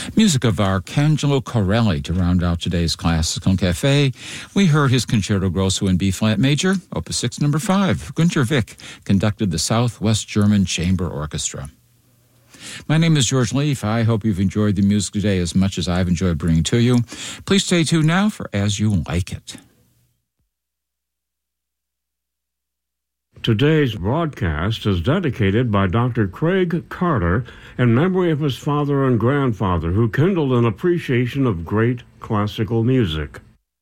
Music of Arcangelo Corelli to round out today's Classical Cafe. We heard his Concerto Grosso in B-flat major, Opus 6, number 5. Günter Wick conducted the Southwest German Chamber Orchestra. My name is George Leaf. I hope you've enjoyed the music today as much as I've enjoyed bringing to you. Please stay tuned now for As You Like It. Today's broadcast is dedicated by Dr. Craig Carter in memory of his father and grandfather who kindled an appreciation of great classical music.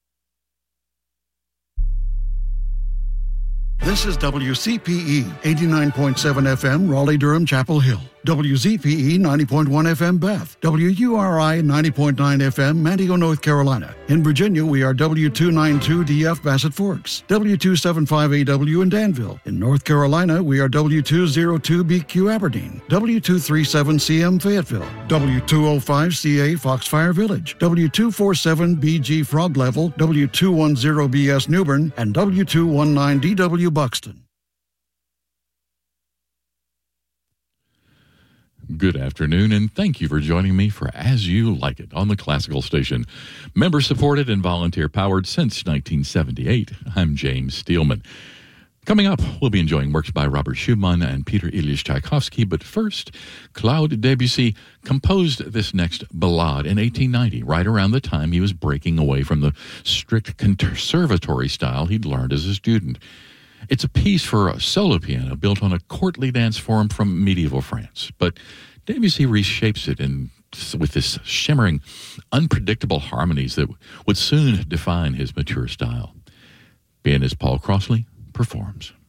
This is WCPE 89.7 FM, Raleigh-Durham, Chapel Hill. WZPE 90.1 FM, Beth. WURI 90.9 FM, Manteo, North Carolina. In Virginia, we are W292DF, Bassett Forks. W275AW in Danville. In North Carolina, we are W202BQ, Aberdeen. W237CM, Fayetteville. W205CA, Foxfire Village. W247BG, Frog Level. W210BS, Newbern. And W219DW, Buxton. Good afternoon, and thank you for joining me for As You Like It on the Classical Station. Member-supported and volunteer-powered since 1978. I'm James Steelman. Coming up, we'll be enjoying works by Robert Schumann and Peter Ilyich Tchaikovsky, but first, Claude Debussy composed this next ballade in 1890, right around the time he was breaking away from the strict conservatory style he'd learned as a student. It's a piece for a solo piano built on a courtly dance form from medieval France, but Debussy reshapes it with this shimmering, unpredictable harmonies that would soon define his mature style. Pianist Paul Crossley performs.